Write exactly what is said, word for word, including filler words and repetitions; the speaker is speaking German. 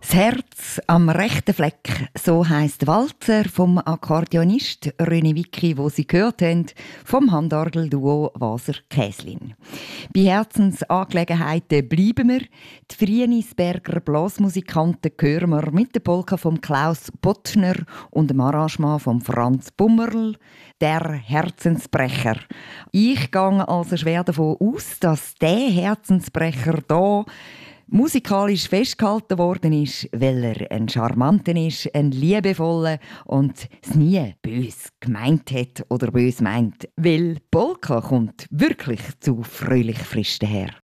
Das Herz am rechten Fleck, so heisst Walzer vom Akkordeonist René Wicki, wo Sie gehört haben, vom Handorgelduo Waser-Käslin. Bei Herzensangelegenheiten bleiben wir. Die Frienisberger Blasmusikanten hören wir mit der Polka von Klaus Bottner und dem Arrangement von Franz Bummerl, der Herzensbrecher. Ich gehe also schwer davon aus, dass der Herzensbrecher hier musikalisch festgehalten worden ist, weil er ein charmanter ist, ein liebevoller und es nie bös gemeint hat oder bös meint. Weil Polka kommt wirklich zu fröhlich frisch daher.